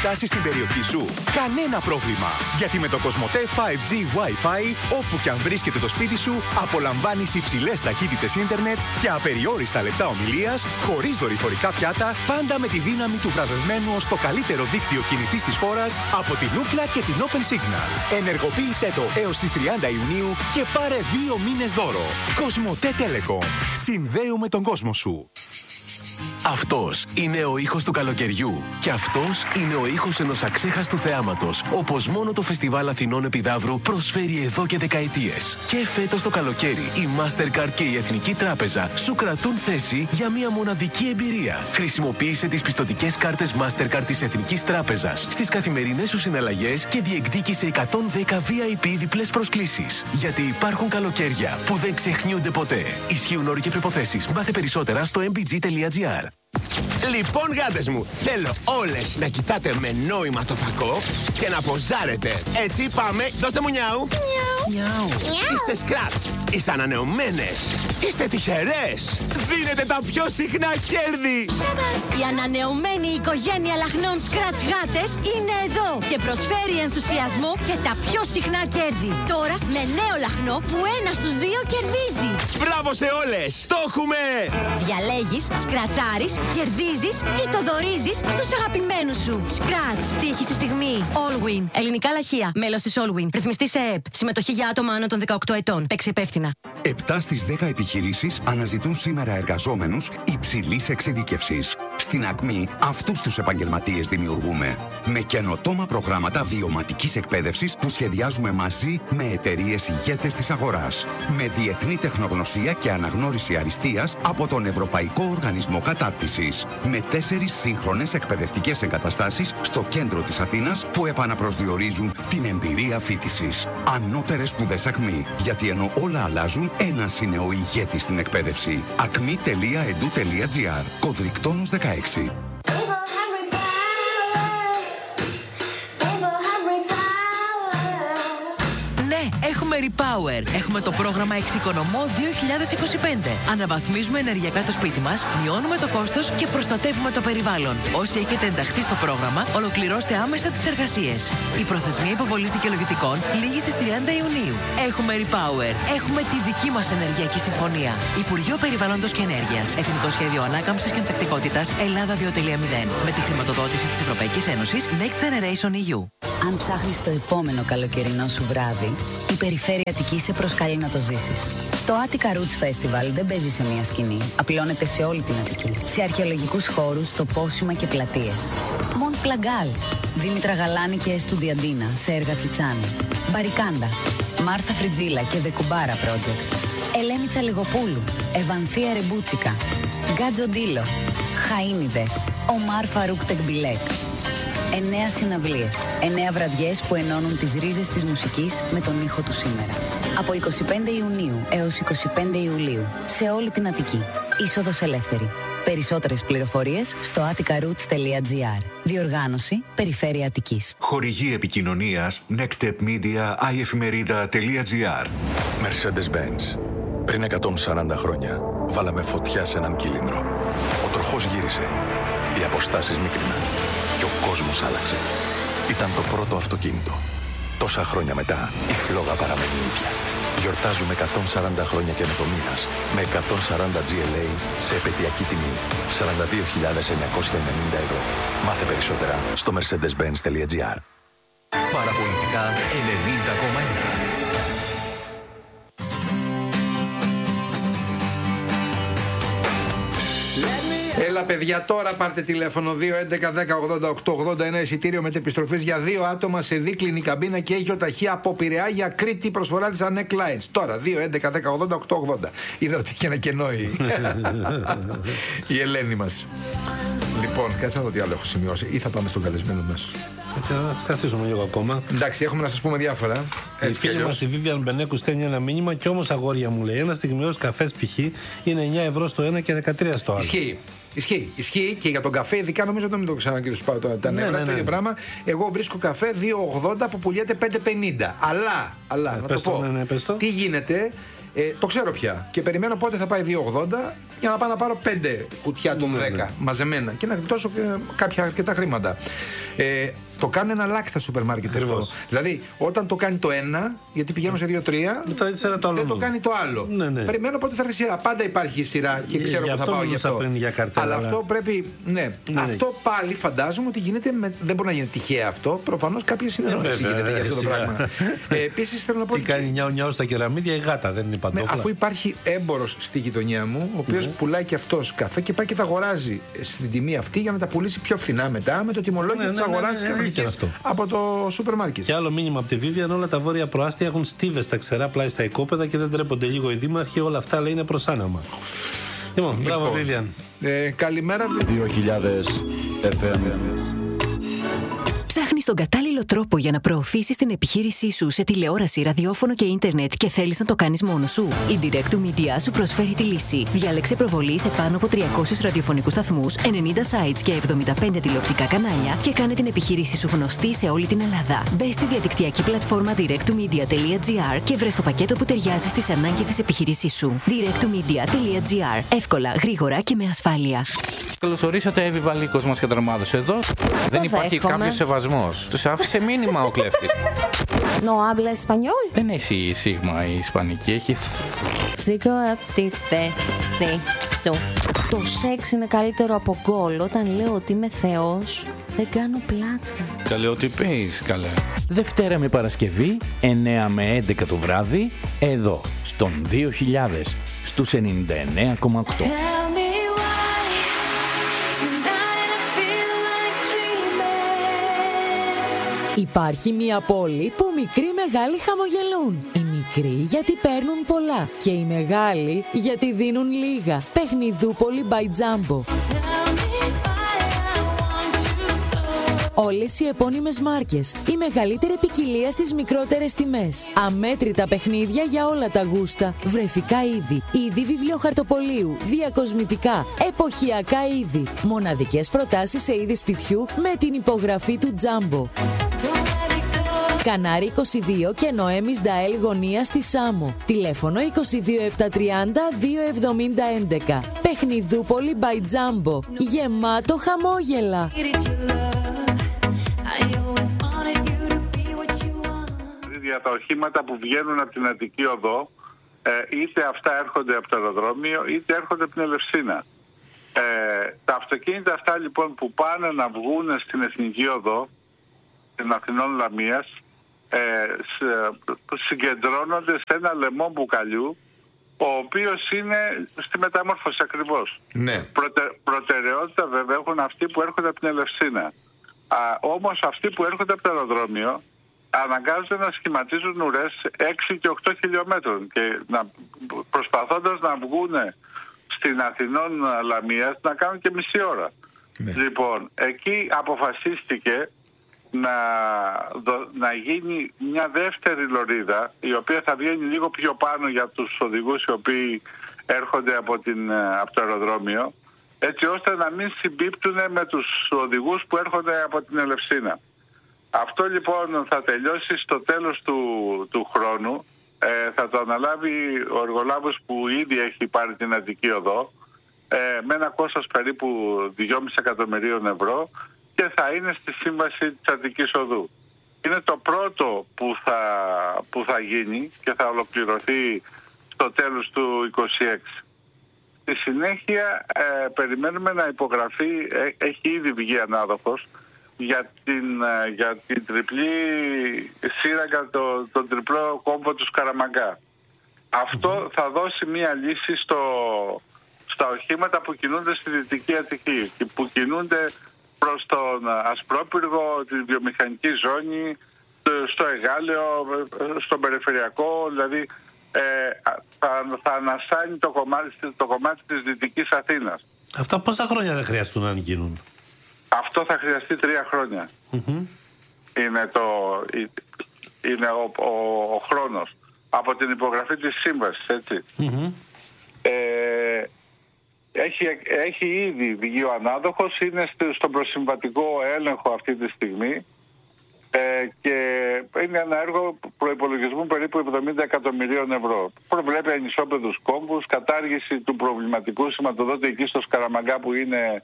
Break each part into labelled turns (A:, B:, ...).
A: φτάσει στην περιοχή σου? Κανένα πρόβλημα. Γιατί με το Κοσμοτέ 5G Wi-Fi, όπου και αν βρίσκεται το σπίτι σου, απολαμβάνεις υψηλές ταχύτητες ίντερνετ και απεριόριστα λεπτά ομιλίας, χωρίς δορυφορικά πιάτα, πάντα με τη δύναμη του βραβευμένου ως το καλύτερο δίκτυο κινητής της χώρας από την Ookla και την Open Signal. Ενεργοποίησέ το έως τις 30 Ιουνίου και πάρε 2 μήνες δώρο. Κοσμοτέ Telecom. Συνδέουμε τον κόσμο σου.
B: Αυτός είναι ο ήχος του καλοκαιριού. Και αυτός είναι ο ήχος ενός αξέχαστου θεάματος, όπως μόνο το Φεστιβάλ Αθηνών Επιδαύρου προσφέρει εδώ και δεκαετίες. Και φέτος το καλοκαίρι, η Mastercard και η Εθνική Τράπεζα σου κρατούν θέση για μια μοναδική εμπειρία. Χρησιμοποίησε τις πιστωτικές κάρτες Mastercard της Εθνικής Τράπεζας στις καθημερινές σου συναλλαγές και διεκδίκησε 110 VIP διπλές προσκλήσεις. Γιατί υπάρχουν καλοκαίρια που δεν ξεχνιούνται ποτέ. Ισχύουν όροι και προϋποθέσεις. Μάθε περισσότερα στο mbg.gr.
C: Λοιπόν, γάτες μου, θέλω όλες να κοιτάτε με νόημα το φακό και να ποζάρετε. Έτσι, πάμε, δώστε μου νιάου. Νιάου. Είστε σκράτς, είστε ανανεωμένες, είστε τυχερές. Δίνετε τα πιο συχνά κέρδη.
D: Η ανανεωμένη οικογένεια λαχνών σκράτς γάτες είναι εδώ και προσφέρει ενθουσιασμό και τα πιο συχνά κέρδη. Τώρα με νέο λαχνό που 1 στους 2 κερδίζει.
C: Μπράβο σε όλες, το έχουμε.
D: Διαλέγεις, σκρατσάρεις, κερδίζεις ή το δωρίζεις στους αγαπημένους σου. Σκράτς, τύχη στη στιγμή. Allwin. Ελληνικά λαχεία. Μέλος της Allwin. Ρυθμιστή σε ΕΕΠ. Συμμετοχή για άτομα άνω των 18 ετών. Παίξει υπεύθυνα.
E: 7 στις 10 επιχειρήσεις αναζητούν σήμερα εργαζόμενους υψηλής εξειδίκευσης. Στην Ακμή, αυτούς τους επαγγελματίες δημιουργούμε. Με καινοτόμα προγράμματα βιωματικής εκπαίδευσης που σχεδιάζουμε μαζί με εταιρείες ηγέτες της αγοράς. Με διεθνή τεχνογνωσία και αναγνώριση αριστείας από τον Ευρωπαϊκό Οργανισμό Κατάρτισης. Με 4 σύγχρονες εκπαιδευτικές εγκαταστάσεις στο κέντρο της Αθήνας που επαναπροσδιορίζουν την εμπειρία φοιτησης. Ανώτερες σπουδές Ακμή. Γιατί ενώ όλα αλλάζουν, ένας είναι ο ηγέτης στην εκπαίδευση. acme.edu.gr. Κωδρικτόνος 16.
F: Έχουμε Repower. Έχουμε το πρόγραμμα Εξοικονομώ 2025. Αναβαθμίζουμε ενεργειακά το σπίτι μας, μειώνουμε το κόστος και προστατεύουμε το περιβάλλον. Όσοι έχετε ενταχθεί στο πρόγραμμα, ολοκληρώστε άμεσα τις εργασίες. Η προθεσμία υποβολής δικαιολογητικών λήγει στις 30 Ιουνίου. Έχουμε Repower. Έχουμε τη δική μας ενεργειακή συμφωνία. Υπουργείο Περιβάλλοντος και Ενέργειας. Εθνικό Σχέδιο Ανάκαμψης και Ανθεκτικότητας Ελλάδα 2.0. Με τη χρηματοδότηση της Ευρωπαϊκής Ένωσης Next Generation EU.
G: Αν ψάχνεις το επόμενο καλοκαιρινό σου βράδυ, η Περιφέρεια Αττικής σε προσκαλεί να το ζήσεις. Το Attica Roots Festival δεν παίζει σε μία σκηνή. Απλώνεται σε όλη την Αττική. Σε αρχαιολογικούς χώρους, τοπόσιμα και πλατείες. Μοντ Πλαγκάλ, Δήμητρα Γαλάνη και Εστουδιαντίνα σε έργα Τσιτσάνη. Μπαρικάντα, Μάρθα Φριτζίλα και Βεκουμπάρα Project. Ελένη Τσαλιγοπούλου, Ευανθία Ρεμπούτσικα. Γκάτζο Ντίλο, Χαΐνιδες, Ομάρ Φαρούκ Τεκμπιλέκ. 9 συναυλίες, 9 βραδιές που ενώνουν τις ρίζες της μουσικής με τον ήχο του σήμερα. Από 25 Ιουνίου έως 25 Ιουλίου, σε όλη την Αττική. Είσοδος ελεύθερη. Περισσότερες πληροφορίες στο atticaroots.gr. Διοργάνωση Περιφέρεια Αττικής.
H: Χορηγή επικοινωνίας nextstepmedia iefημερίδα.gr.
I: Mercedes-Benz. Πριν 140 χρόνια βάλαμε φωτιά σε έναν κύλινδρο. Ο τροχός γύρισε. Οι αποστάσεις μίκριναν. Και ο κόσμος άλλαξε. Ήταν το πρώτο αυτοκίνητο. Τόσα χρόνια μετά, η φλόγα παραμένει ίδια. Γιορτάζουμε 140 χρόνια καινοτομίας με 140 GLA σε επαιτειακή τιμή 42.990 ευρώ. Μάθε περισσότερα στο mercedes-benz.gr.
H: Παραπολιτικά 90,1.
J: Έλα παιδιά, τώρα πάρτε τηλέφωνο 2-11-10-88-80, ένα εισιτήριο μετεπιστροφής για 2 άτομα σε δίκλινη καμπίνα και αιγιοταχεία από Πειραιά για Κρήτη, προσφορά της Anec Lines. Τώρα 2-11-10-88-80. Είδα ότι είχε ένα κενό η Ελένη μας. Λοιπόν, κάτσε να δω τι άλλο έχω σημειώσει ή θα πάμε στον καλεσμένο μας.
K: Να τις καθίσουμε λίγο ακόμα.
J: Εντάξει, έχουμε να σας πούμε διάφορα.
K: Η φίλη μας η Vivian Μπενέκου στέλνει ένα μήνυμα και όμως αγόρια μου λέει: ένα στιγμιός καφές π.χ. είναι 9 ευρώ στο ένα και 13 στο άλλο.
J: Ισχύει και για τον καφέ, ειδικά νομίζω ότι μην το ξανά και του πάω τα νεύρα. Το ίδιο πράγμα. Εγώ βρίσκω καφέ 2,80 που πουλιέται 5,50. Αλλά να το πω. Τι γίνεται. Το ξέρω πια. Και περιμένω πότε θα πάει 2,80 για να πάω να πάρω 5 κουτιά των 10 μαζεμένα και να γλιτώσω κάποια αρκετά χρήματα. Το κάνουν ένα λάξ στα σούπερ μάρκετ αυτό. Δηλαδή, όταν το κάνει το ένα, γιατί πηγαίνω σε 2-3, δεν το κάνει το άλλο. Ναι. Περιμένω πότε θα έρθει η σειρά. Πάντα υπάρχει η σειρά και ξέρω που θα πάω γι' αυτό. Αλλά αυτό πρέπει. Ναι. Αυτό πάλι φαντάζομαι ότι γίνεται. Δεν μπορεί να γίνει τυχαία αυτό. Προφανώς κάποια συνεννόηση γίνεται για αυτό το πράγμα. Επίσης θέλω να πω.
K: Τι κάνει νιάου στα κεραμίδια, η γάτα δεν είναι παντόφλα.
J: Αφού υπάρχει έμπορος στη γειτονιά μου, ο οποίος πουλάει και αυτός καφέ και πάει και τα αγοράζει στην τιμή αυτή για να τα πουλήσει πιο φθηνά μετά με το τιμολόγιο της αγοράς από το σούπερ μάρκετ.
K: Και άλλο μήνυμα από τη Vivian: όλα τα βόρεια προάστια έχουν στίβες στα ξερά πλάι στα οικόπεδα και δεν τρέπονται λίγο οι δήμαρχοι. Όλα αυτά λέει είναι προς άναμα. Λοιπόν, μπράβο Vivian.
J: Καλημέρα.
L: 2000 FM.
M: Ψάχνεις τον κατάλληλο τρόπο για να προωθήσεις την επιχείρησή σου σε τηλεόραση, ραδιόφωνο και ίντερνετ και θέλεις να το κάνεις μόνος σου? Η Direct to Media σου προσφέρει τη λύση. Διάλεξε προβολή σε πάνω από 300 ραδιοφωνικούς σταθμούς, 90 sites και 75 τηλεοπτικά κανάλια και κάνε την επιχείρησή σου γνωστή σε όλη την Ελλάδα. Μπες στη διαδικτυακή πλατφόρμα directtomedia.gr και βρες το πακέτο που ταιριάζει στις ανάγκες της επιχείρησής σου. directtomedia.gr. Εύκολα, γρήγορα και με ασφάλεια.
N: Καλωσορίσατε, Εύη Βαλίκος μας και τρομάδος εδώ. Δεν υπάρχει κάποιος σεβασμός. Τους άφησε μήνυμα ο κλέφτης.
O: No habla español.
N: Δεν έχει σίγμα η ισπανική, έχει.
O: Σήκω από τη θέση σου. Το σεξ είναι καλύτερο από γκολ. Όταν λέω ότι είμαι θεός, δεν κάνω πλάκα.
N: Καλέ, ό,τι πεις, καλέ. Δευτέρα με Παρασκευή, 9 με 11 το βράδυ, εδώ, στον 2000, στους 99,8.
P: Υπάρχει μια πόλη που μικροί μεγάλοι χαμογελούν. Οι μικροί γιατί παίρνουν πολλά και οι μεγάλοι γιατί δίνουν λίγα. Παιχνιδούπολη by Jumbo. Όλες οι επώνυμες μάρκες, η μεγαλύτερη ποικιλία στις μικρότερες τιμές. Αμέτρητα παιχνίδια για όλα τα γούστα. Βρεφικά είδη, είδη βιβλιοχαρτοπολίου, διακοσμητικά, εποχιακά είδη. Μοναδικές προτάσεις σε είδη σπιτιού με την υπογραφή του Jumbo. Κανάρι 22 και Νοέμις Νταέλ γωνία στη Σάμο. Τηλέφωνο 22730 27011. Παιχνιδούπολη by Jumbo. Γεμάτο χαμόγελα.
Q: Για τα οχήματα που βγαίνουν από την Αττική Οδό, είτε αυτά έρχονται από το αεροδρόμιο είτε έρχονται από την Ελευσίνα. Τα αυτοκίνητα αυτά λοιπόν που πάνε να βγουν στην Εθνική Οδό των Αθηνών Λαμίας συγκεντρώνονται σε ένα λαιμό μπουκαλιού, ο οποίος είναι στη μεταμόρφωση ακριβώς.
J: Ναι.
Q: Προτεραιότητα βέβαια έχουν αυτοί που έρχονται από την Ελευσίνα. Όμως αυτοί που έρχονται από το αεροδρόμιο αναγκάζονται να σχηματίζουν ουρές 6 και 8 χιλιόμετρων και προσπαθώντας να βγουν στην Αθηνών Λαμίας να κάνουν και μισή ώρα. Ναι. Λοιπόν, εκεί αποφασίστηκε να γίνει μια δεύτερη λωρίδα, η οποία θα βγαίνει λίγο πιο πάνω για τους οδηγούς οι οποίοι έρχονται από το αεροδρόμιο, έτσι ώστε να μην συμπίπτουν με τους οδηγούς που έρχονται από την Ελευσίνα. Αυτό λοιπόν θα τελειώσει στο τέλος του χρόνου. Θα το αναλάβει ο εργολάβος που ήδη έχει πάρει την Αττική Οδό με ένα κόστος περίπου 2,5 εκατομμυρίων ευρώ και θα είναι στη σύμβαση της Αττικής Οδού. Είναι το πρώτο που θα γίνει και θα ολοκληρωθεί στο τέλος του 2026. Στη συνέχεια περιμένουμε να υπογραφεί, έχει ήδη βγει ανάδοχος για την τριπλή σύραγγα, τον τριπλό κόμβο του Σκαραμαγκά. Αυτό θα δώσει μία λύση στα οχήματα που κινούνται στη Δυτική Αττική και που κινούνται προς τον Ασπρόπυργο, τη βιομηχανική ζώνη, στο Εγάλεο, στον περιφερειακό, δηλαδή θα ανασάνει το κομμάτι της Δυτικής Αθήνας.
K: Αυτά πόσα χρόνια δεν χρειαστούν να γίνουν?
Q: Αυτό θα χρειαστεί 3 χρόνια. Είναι ο χρόνος από την υπογραφή της σύμβασης, έτσι. Έχει ήδη βγει ο ανάδοχος, είναι στον προσυμβατικό έλεγχο αυτή τη στιγμή. Και είναι ένα έργο προϋπολογισμού περίπου 70 εκατομμυρίων ευρώ. Προβλέπει ανισόπεδους κόμβους, κατάργηση του προβληματικού σηματοδότη εκεί στο Σκαραμαγκά που είναι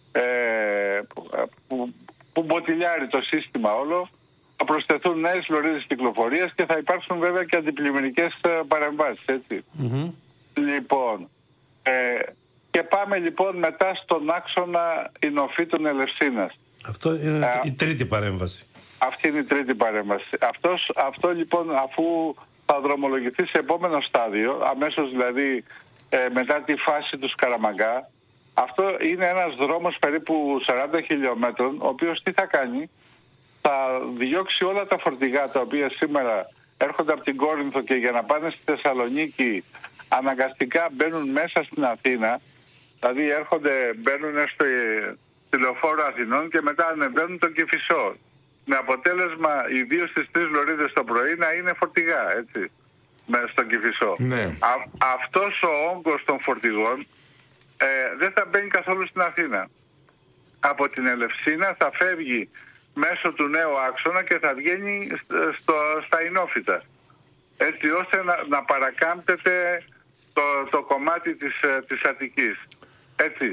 Q: που μποτιλιάρει το σύστημα όλο. Θα προσθεθούν νέες λωρίδες κυκλοφορίας και θα υπάρξουν βέβαια και αντιπλημμυρικές παρεμβάσεις, έτσι. Λοιπόν, και πάμε λοιπόν μετά στον άξονα Ινοφύτων Ελευσίνας.
K: Αυτό είναι η τρίτη παρέμβαση.
Q: Αυτή είναι η τρίτη παρέμβαση. Αυτό λοιπόν, αφού θα δρομολογηθεί σε επόμενο στάδιο, αμέσως δηλαδή μετά τη φάση του Σκαραμαγκά, αυτό είναι ένας δρόμος περίπου 40 χιλιόμετρων, ο οποίος τι θα κάνει? Θα διώξει όλα τα φορτηγά τα οποία σήμερα έρχονται από την Κόρινθο και για να πάνε στη Θεσσαλονίκη αναγκαστικά μπαίνουν μέσα στην Αθήνα, δηλαδή μπαίνουν στο τηλεοφόρο Αθηνών και μετά ανεβαίνουν τον Κηφισό. Με αποτέλεσμα οι 2 στις 3 λωρίδες το πρωί να είναι φορτηγά, έτσι, στον Κηφισό. Ναι. Αυτός ο όγκος των φορτηγών δεν θα μπαίνει καθόλου στην Αθήνα. Από την Ελευσίνα θα φεύγει μέσω του νέου άξονα και θα βγαίνει στα Ινόφυτα. Έτσι ώστε να παρακάμπτεται το κομμάτι της Αττικής. Έτσι.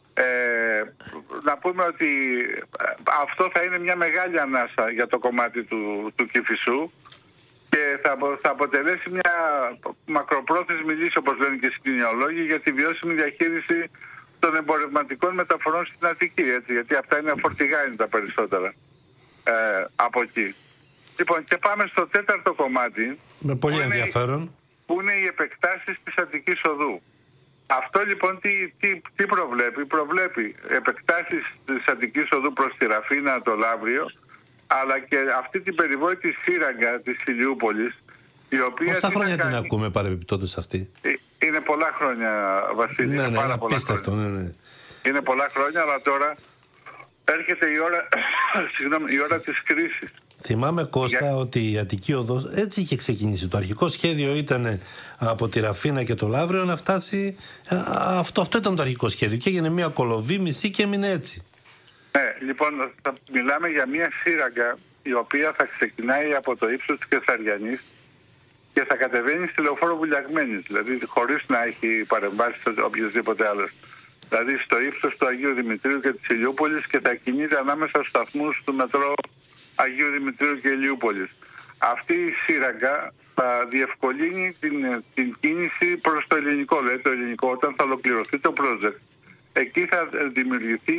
Q: Να πούμε ότι αυτό θα είναι μια μεγάλη ανάσα για το κομμάτι του Κηφισού και θα αποτελέσει μια μακροπρόθεσμη λύση, όπως λένε και οι σκηνιολόγοι, για τη βιώσιμη διαχείριση των εμπορευματικών μεταφορών στην Αττική, έτσι, γιατί αυτά είναι φορτηγά, είναι τα περισσότερα από εκεί. Λοιπόν, και πάμε στο τέταρτο κομμάτι,
K: με πολύ ενδιαφέρον,
Q: που είναι οι επεκτάσεις της Αττικής Οδού. Αυτό λοιπόν τι προβλέπει? Προβλέπει επεκτάσεις της Αττικής Οδού προς τη Ραφίνα, το Λαύριο, αλλά και αυτή την περιβόητη σύραγγα της Ηλιούπολης, η οποία...
K: Πόσα χρόνια την ακούμε παρεμπιπτόντως αυτή?
Q: Είναι πολλά χρόνια, Βασίλη.
K: Ναι,
Q: είναι πάρα πολλά
K: απίστευτο,
Q: χρόνια. Είναι πολλά χρόνια, αλλά τώρα έρχεται η ώρα, η ώρα της κρίσης.
K: Θυμάμαι, Κώστα, ότι η Αττική Οδός έτσι είχε ξεκινήσει. Το αρχικό σχέδιο ήταν από τη Ραφίνα και το Λαύριο να φτάσει. Αυτό ήταν το αρχικό σχέδιο. Και έγινε μια κολοβή μισή και έμεινε έτσι.
Q: Ναι, λοιπόν, θα μιλάμε για μια σύραγγα η οποία θα ξεκινάει από το ύψος της Κεσαριανής και θα κατεβαίνει στη Λεωφόρο Βουλιαγμένης, δηλαδή χωρίς να έχει παρεμβάσει οποιοδήποτε άλλο. Δηλαδή στο ύψος του Αγίου Δημητρίου και της Ηλιούπολης και θα κινείται ανάμεσα στους σταθμούς του μετρό Αγίου Δημητρίου και Ηλιούπολης. Αυτή η σύραγγα θα διευκολύνει την κίνηση προς το ελληνικό. Δηλαδή το ελληνικό, όταν θα ολοκληρωθεί το project, εκεί θα δημιουργηθεί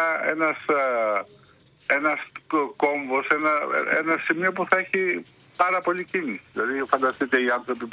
Q: ένας κόμβος, ένα σημείο που θα έχει πάρα πολύ κίνηση. Δηλαδή φανταστείτε οι άνθρωποι